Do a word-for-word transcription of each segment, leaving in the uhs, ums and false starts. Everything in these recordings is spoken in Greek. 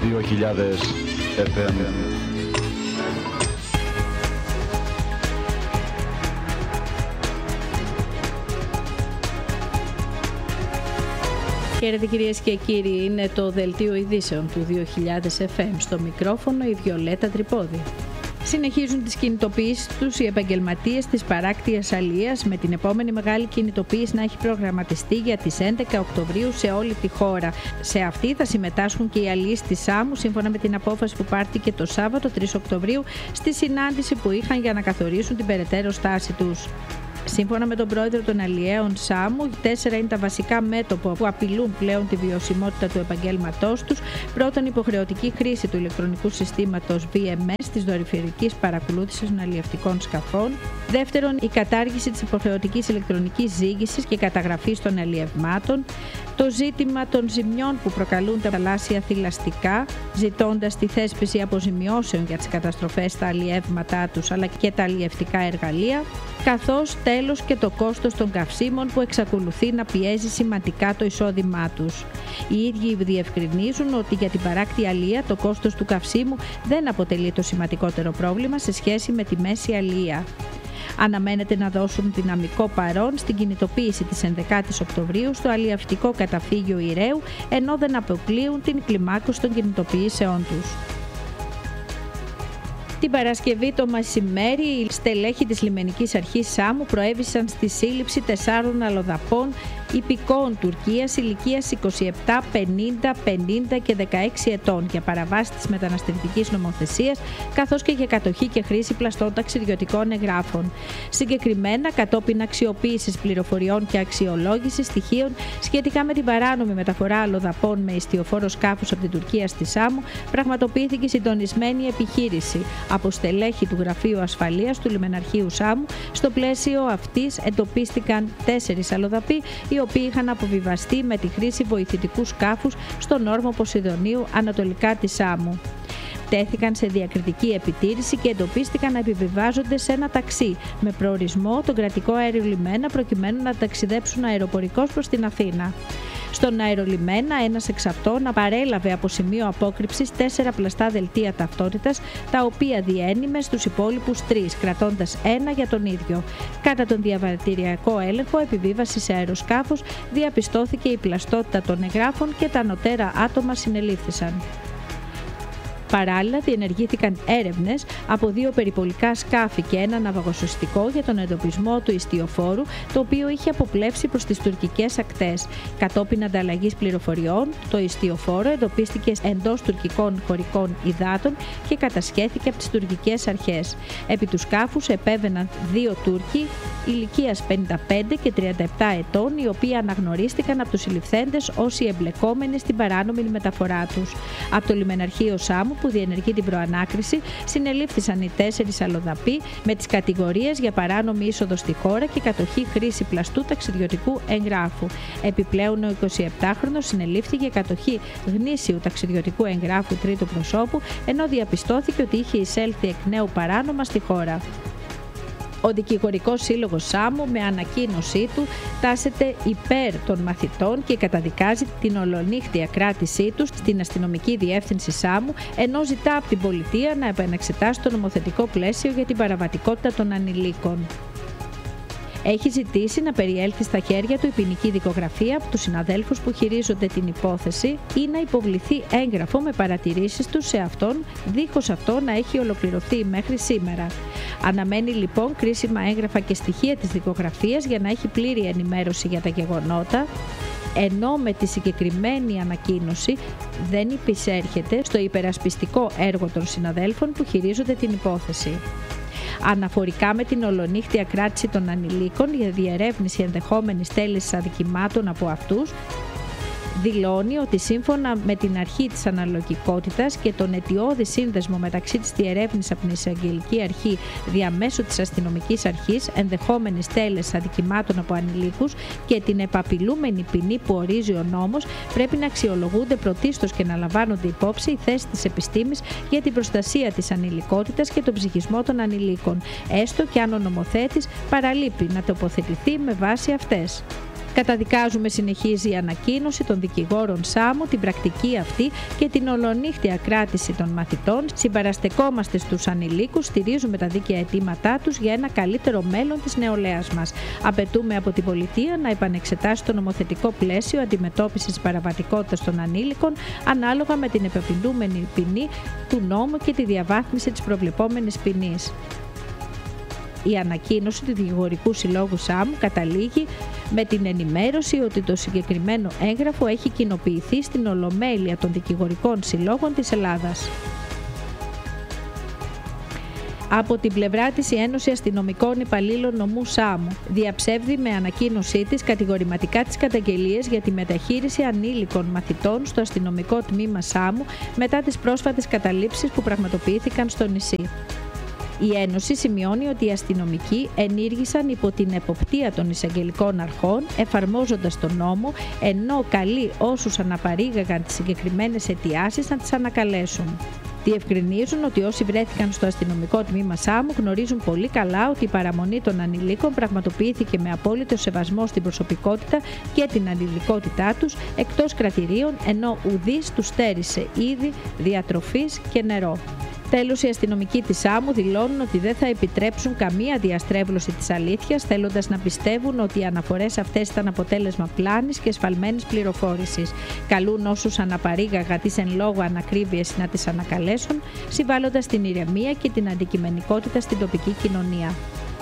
δύο χιλιάδες εφ εμ. Χαίρετε κυρίες και κύριοι, είναι το δελτίο ειδήσεων του δύο χιλιάδες εφ εμ. Στο μικρόφωνο η Βιολέτα Τρυπόδη. Συνεχίζουν τις κινητοποιήσεις τους οι επαγγελματίες της παράκτειας αλίας, με την επόμενη μεγάλη κινητοποίηση να έχει προγραμματιστεί για τις έντεκα Οκτωβρίου σε όλη τη χώρα. Σε αυτή θα συμμετάσχουν και οι αλίες της Σάμου, σύμφωνα με την απόφαση που πάρθηκε το Σάββατο τρεις Οκτωβρίου στη συνάντηση που είχαν για να καθορίσουν την περαιτέρω στάση τους. Σύμφωνα με τον πρόεδρο των Αλλιέων Σάμου, τέσσερα είναι τα βασικά μέτωπα που απειλούν πλέον τη βιωσιμότητα του επαγγέλματός τους. Πρώτον, υποχρεωτική χρήση του ηλεκτρονικού συστήματος βι εμ ες της δορυφορικής παρακολούθησης των αλλιευτικών σκαφών. Δεύτερον, η κατάργηση της υποχρεωτικής ηλεκτρονικής ζύγισης και καταγραφής των αλλιευμάτων. Το ζήτημα των ζημιών που προκαλούν τα θαλάσσια θηλαστικά, ζητώντας τη θέσπιση αποζημιώσεων για τις καταστροφές στα αλλιεύματά τους αλλά και τα αλλιευτικά εργαλεία. Καθώς τέλος και το κόστος των καυσίμων που εξακολουθεί να πιέζει σημαντικά το εισόδημά τους. Οι ίδιοι διευκρινίζουν ότι για την παράκτη αλία το κόστος του καυσίμου δεν αποτελεί το σημαντικότερο πρόβλημα σε σχέση με τη μέση αλία. Αναμένεται να δώσουν δυναμικό παρόν στην κινητοποίηση της ενδεκάτης Οκτωβρίου στο αλλιευτικό καταφύγιο Ηραίου, ενώ δεν αποκλείουν την κλιμάκωση των κινητοποιήσεών τους. Την Παρασκευή το μεσημέρι, οι στελέχοι της λιμενικής αρχής Σάμου προέβησαν στη σύλληψη τεσσάρων αλλοδαπών υπηκόων Τουρκίας ηλικίας είκοσι επτά, πενήντα, πενήντα και δεκαέξι ετών για παραβάση της μεταναστευτικής νομοθεσίας, καθώς και για κατοχή και χρήση πλαστών ταξιδιωτικών εγγράφων. Συγκεκριμένα, κατόπιν αξιοποίησης πληροφοριών και αξιολόγησης στοιχείων σχετικά με την παράνομη μεταφορά αλλοδαπών με ιστιοφόρο σκάφους από την Τουρκία στη Σάμου, πραγματοποιήθηκε συντονισμένη επιχείρηση από στελέχη του Γραφείου Ασφαλείας του Λιμεναρχείου Σάμου. Στο πλαίσιο αυτής εντοπίστηκαν τέσσερις αλλοδαποί, οι οποίοι είχαν αποβιβαστεί με τη χρήση βοηθητικού σκάφους στον όρμο Ποσειδονίου ανατολικά της Σάμου. Τέθηκαν σε διακριτική επιτήρηση και εντοπίστηκαν να επιβιβάζονται σε ένα ταξί με προορισμό τον κρατικό αερολιμένα, προκειμένου να ταξιδέψουν αεροπορικώς προς την Αθήνα. Στον αερολιμένα, ένας εξ αυτών παρέλαβε από σημείο απόκρυψης τέσσερα πλαστά δελτία ταυτότητας, τα οποία διένυμε στους υπόλοιπους τρεις, κρατώντας ένα για τον ίδιο. Κατά τον διαβατηριακό έλεγχο επιβίβαση σε αεροσκάφος, διαπιστώθηκε η πλαστότητα των εγγράφων και τα ανωτέρα άτομα συνελήφθησαν. Παράλληλα, διενεργήθηκαν έρευνες από δύο περιπολικά σκάφη και ένα ναυαγοσωστικό για τον εντοπισμό του ιστιοφόρου, το οποίο είχε αποπλεύσει προς τις τουρκικές ακτές. Κατόπιν ανταλλαγής πληροφοριών, το ιστιοφόρο εντοπίστηκε εντός τουρκικών χωρικών υδάτων και κατασχέθηκε από τις τουρκικές αρχές. Επί του σκάφους επέβαιναν δύο Τούρκοι ηλικίας πενήντα πέντε και τριάντα επτά ετών, οι οποίοι αναγνωρίστηκαν από τους συλληφθέντες ως οι εμπλεκόμενοι στην παράνομη μεταφορά τους. Από το Λιμεναρχείο Σάμου, που διενεργεί την προανάκριση, συνελήφθησαν οι τέσσερις αλλοδαποί με τις κατηγορίες για παράνομη είσοδο στη χώρα και κατοχή χρήση πλαστού ταξιδιωτικού εγγράφου. Επιπλέον, ο εικοσιεπτάχρονος συνελήφθη για κατοχή γνήσιου ταξιδιωτικού εγγράφου τρίτου προσώπου, ενώ διαπιστώθηκε ότι είχε εισέλθει εκ νέου παράνομα στη χώρα. Ο Δικηγορικός Σύλλογος Σάμου, με ανακοίνωσή του, τάσεται υπέρ των μαθητών και καταδικάζει την ολονύχτια κράτησή τους στην αστυνομική διεύθυνση Σάμου, ενώ ζητά από την πολιτεία να επανεξετάσει το νομοθετικό πλαίσιο για την παραβατικότητα των ανηλίκων. Έχει ζητήσει να περιέλθει στα χέρια του η ποινική δικογραφία από τους συναδέλφους που χειρίζονται την υπόθεση ή να υποβληθεί έγγραφο με παρατηρήσεις τους σε αυτόν, δίχως αυτό να έχει ολοκληρωθεί μέχρι σήμερα. Αναμένει λοιπόν κρίσιμα έγγραφα και στοιχεία της δικογραφίας για να έχει πλήρη ενημέρωση για τα γεγονότα, ενώ με τη συγκεκριμένη ανακοίνωση δεν υπησέρχεται στο υπερασπιστικό έργο των συναδέλφων που χειρίζονται την υπόθεση. Αναφορικά με την ολονύχτια κράτηση των ανηλίκων για διερεύνηση ενδεχόμενης τέλεσης αδικημάτων από αυτούς, δηλώνει ότι σύμφωνα με την αρχή της αναλογικότητας και τον αιτιώδη σύνδεσμο μεταξύ της διερεύνησης από την εισαγγελική αρχή διαμέσου της αστυνομικής αρχής ενδεχόμενης τέλεσης αδικημάτων από ανηλίκους και την επαπειλούμενη ποινή που ορίζει ο νόμος, πρέπει να αξιολογούνται πρωτίστως και να λαμβάνονται υπόψη η θέση της επιστήμης για την προστασία της ανηλικότητας και τον ψυχισμό των ανηλίκων, έστω και αν ο νομοθέτης παραλείπει να τοποθετηθεί με βάση αυτές. Καταδικάζουμε, συνεχίζει η ανακοίνωση των δικηγόρων Σάμου, την πρακτική αυτή και την ολονύχτια κράτηση των μαθητών. Συμπαραστεκόμαστε στους ανηλίκους, στηρίζουμε τα δίκαια αιτήματά τους για ένα καλύτερο μέλλον της νεολαίας μας. Απαιτούμε από την πολιτεία να επανεξετάσει το νομοθετικό πλαίσιο αντιμετώπισης της παραβατικότητας των ανήλικων ανάλογα με την επεπινούμενη ποινή του νόμου και τη διαβάθμιση της προβλεπόμενης ποινής. Η ανακοίνωση του Δικηγορικού Συλλόγου Σάμου καταλήγει με την ενημέρωση ότι το συγκεκριμένο έγγραφο έχει κοινοποιηθεί στην Ολομέλεια των Δικηγορικών Συλλόγων της Ελλάδας. Από την πλευρά της, η Ένωση Αστυνομικών Υπαλλήλων Νομού Σάμου διαψεύδει με ανακοίνωσή της κατηγορηματικά τις καταγγελίες για τη μεταχείριση ανήλικων μαθητών στο αστυνομικό τμήμα Σάμου μετά τις πρόσφατες καταλήψεις που πραγματοποιήθηκαν στο νησί. Η Ένωση σημειώνει ότι οι αστυνομικοί ενήργησαν υπό την εποπτεία των εισαγγελικών αρχών, εφαρμόζοντας τον νόμο, ενώ καλεί όσους αναπαρήγαγαν τις συγκεκριμένες αιτιάσεις να τις ανακαλέσουν. Διευκρινίζουν ότι όσοι βρέθηκαν στο αστυνομικό τμήμα Σάμου γνωρίζουν πολύ καλά ότι η παραμονή των ανηλίκων πραγματοποιήθηκε με απόλυτο σεβασμό στην προσωπικότητα και την ανηλικότητά τους εκτός κρατηρίων, ενώ ουδής τους στέρισε είδη, διατροφής και νερό. Τέλος, οι αστυνομικοί της Σάμου δηλώνουν ότι δεν θα επιτρέψουν καμία διαστρέβλωση της αλήθειας, θέλοντας να πιστεύουν ότι οι αναφορές αυτές ήταν αποτέλεσμα πλάνης και εσφαλμένης πληροφόρησης. Καλούν όσους αναπαρήγαγαν τις εν λόγω ανακρίβειες να τις ανακαλέσουν, συμβάλλοντας την ηρεμία και την αντικειμενικότητα στην τοπική κοινωνία.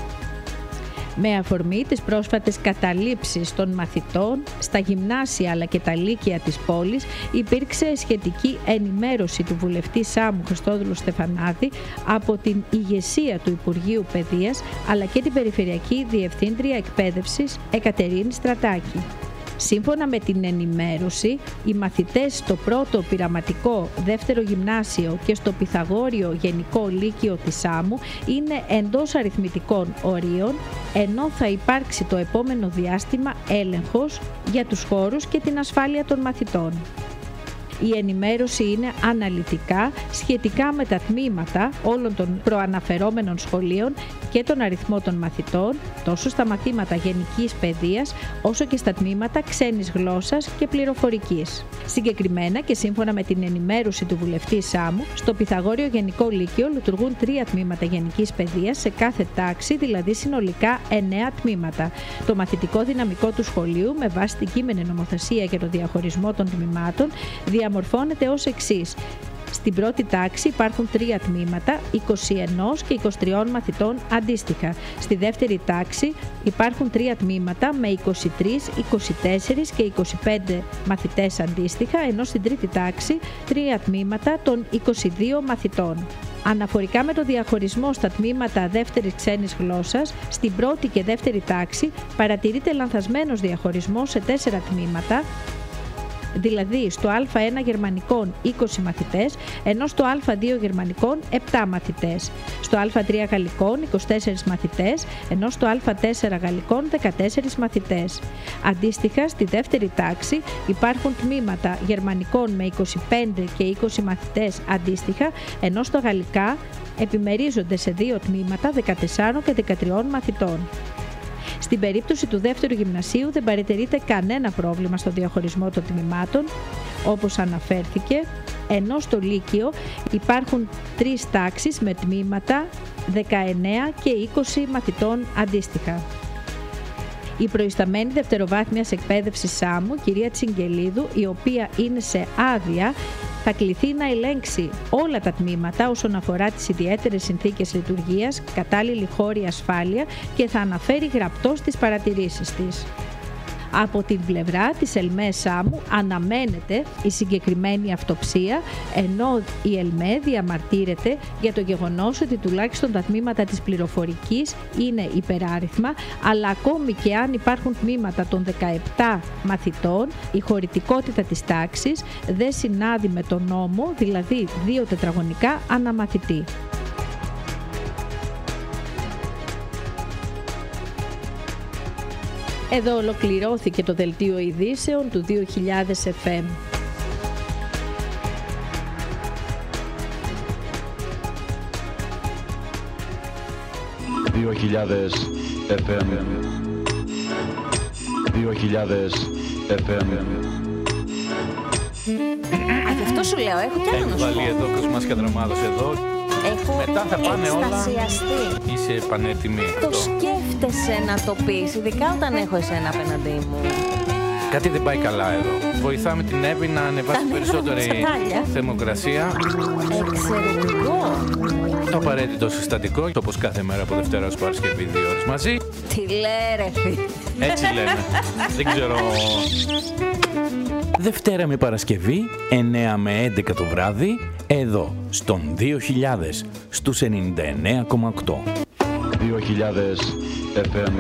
Με αφορμή τις πρόσφατες καταλήψεις των μαθητών στα γυμνάσια αλλά και τα λύκεια της πόλης, υπήρξε σχετική ενημέρωση του βουλευτή Σάμου Χριστόδουλου Στεφανάδη από την ηγεσία του Υπουργείου Παιδείας αλλά και την Περιφερειακή Διευθύντρια Εκπαίδευσης Εκατερίνη Στρατάκη. Σύμφωνα με την ενημέρωση, οι μαθητές στο πρώτο πειραματικό δεύτερο γυμνάσιο και στο Πυθαγόριο Γενικό Λύκειο της Σάμου είναι εντός αριθμητικών ορίων, ενώ θα υπάρξει το επόμενο διάστημα έλεγχος για τους χώρους και την ασφάλεια των μαθητών. Η ενημέρωση είναι αναλυτικά σχετικά με τα τμήματα όλων των προαναφερόμενων σχολείων και τον αριθμό των μαθητών, τόσο στα μαθήματα γενικής παιδείας, όσο και στα τμήματα ξένης γλώσσας και πληροφορικής. Συγκεκριμένα και σύμφωνα με την ενημέρωση του βουλευτή Σάμου, στο Πυθαγόριο Γενικό Λύκειο λειτουργούν τρία τμήματα γενικής παιδείας σε κάθε τάξη, δηλαδή συνολικά εννέα τμήματα. Το μαθητικό δυναμικό του σχολείου, με βάση την κείμενη νομοθεσία για το διαχωρισμό των τμήματων, διαμορφώνεται ως εξής. Στην πρώτη τάξη υπάρχουν τρία τμήματα, είκοσι ένα και είκοσι τρία μαθητών αντίστοιχα. Στη δεύτερη τάξη υπάρχουν τρία τμήματα με είκοσι τρία, είκοσι τέσσερα και είκοσι πέντε μαθητές αντίστοιχα, ενώ στην τρίτη τάξη τρία τμήματα των είκοσι δύο μαθητών. Αναφορικά με το διαχωρισμό στα τμήματα δεύτερης ξένης γλώσσας, στην πρώτη και δεύτερη τάξη παρατηρείται λανθασμένος διαχωρισμός σε τέσσερα τμήματα, δηλαδή στο Α ένα γερμανικών είκοσι μαθητές, ενώ στο Α δύο γερμανικών επτά μαθητές, στο Α τρία γαλλικών είκοσι τέσσερα μαθητές, ενώ στο Α τέσσερα γαλλικών δεκατέσσερα μαθητές. Αντίστοιχα, στη δεύτερη τάξη υπάρχουν τμήματα γερμανικών με είκοσι πέντε και είκοσι μαθητές αντίστοιχα, ενώ στα γαλλικά επιμερίζονται σε δύο τμήματα δεκατέσσερα και δεκατρία μαθητών. Στην περίπτωση του δεύτερου γυμνασίου δεν παρατηρείται κανένα πρόβλημα στο διαχωρισμό των τμήματων, όπως αναφέρθηκε, ενώ στο Λύκειο υπάρχουν τρεις τάξεις με τμήματα δεκαεννέα και είκοσι μαθητών αντίστοιχα. Η προϊσταμένη δευτεροβάθμιας εκπαίδευσης Σάμου, κυρία Τσιγκελίδου, η οποία είναι σε άδεια, θα κληθεί να ελέγξει όλα τα τμήματα όσον αφορά τις ιδιαίτερες συνθήκες λειτουργίας, κατάλληλη χώρη ασφάλεια και θα αναφέρει γραπτώς τις παρατηρήσεις της. Από την πλευρά της ΕΛΜΕ Σάμου αναμένεται η συγκεκριμένη αυτοψία, ενώ η ΕΛΜΕ διαμαρτύρεται για το γεγονός ότι τουλάχιστον τα τμήματα της πληροφορικής είναι υπεράριθμα, αλλά ακόμη και αν υπάρχουν τμήματα των δεκαεπτά μαθητών, η χωρητικότητα της τάξης δεν συνάδει με τον νόμο, δηλαδή δύο τετραγωνικά αναμαθητή. Εδώ ολοκληρώθηκε το Δελτίο Ειδήσεων του δύο χιλιάδες εφ εμ. δύο χιλιάδες εφ εμ. δύο χιλιάδες εφ εμ. Α, γι' αυτό σου λέω, έχω κι άλλο να Έχω σου βάλει πω. εδώ Κοσμάς Κατραμάδος εδώ. Έχω Μετά θα πάνε όλα. εκστασιαστεί. Είσαι πανέτοιμη. Το σκέφτεσαι να το πεις, ειδικά όταν έχω εσένα απέναντί μου. Κάτι δεν πάει καλά εδώ. Βοηθάμε την Εύη να ανεβάσει Τα περισσότερη νεύρα μου τσατάλια. θερμοκρασία. Εξαιρετικό. Το απαραίτητο συστατικό, όπως κάθε μέρα από Δευτέρα ως Παρασκευή, δύο ώρες μαζί. Τι λέει ρε φίλε. Έτσι λένε. Δεν ξέρω. Δευτέρα με Παρασκευή, εννέα με έντεκα το βράδυ, εδώ, στον δύο χιλιάδες, στους ενενήντα εννέα κόμμα οκτώ. δύο χιλιάδες εφ εμ.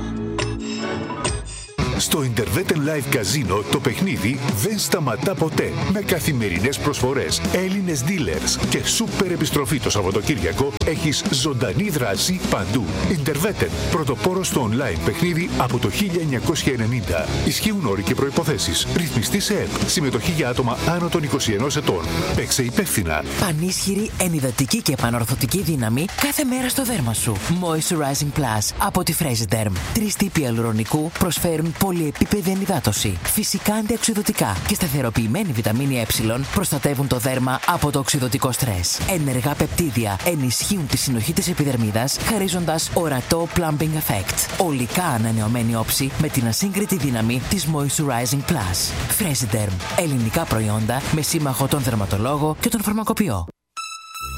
Στο Interveten Live Casino το παιχνίδι δεν σταματά ποτέ. Με καθημερινές προσφορές, Έλληνες dealers και σούπερ επιστροφή το Σαββατοκύριακο έχεις ζωντανή δράση παντού. Interveten, πρωτοπόρο στο online παιχνίδι από το χίλια εννιακόσια ενενήντα. Ισχύουν όροι και προϋποθέσεις. Ρυθμιστή σε ΕΠ. Συμμετοχή για άτομα άνω των είκοσι ενός ετών. Παίξε υπεύθυνα. Πανίσχυρη, ενυδατική και επανορθωτική δύναμη κάθε μέρα στο δέρμα σου. Moisturizing Plus από τη Fresiderm. Τρεις τύποι ιαλουρονικού προσφέρουν πολυεπίπεδη ενυδάτωση. Φυσικά αντιοξυδωτικά και σταθεροποιημένη βιταμίνη Ε προστατεύουν το δέρμα από το οξυδωτικό στρες. Ενεργά πεπτίδια ενισχύουν τη συνοχή της επιδερμίδας, χαρίζοντας ορατό plumping effect. Ολικά ανανεωμένη όψη με την ασύγκριτη δύναμη της Moisturizing Plus. Fresiderm. Ελληνικά προϊόντα με σύμμαχο τον δερματολόγο και τον φαρμακοποιό.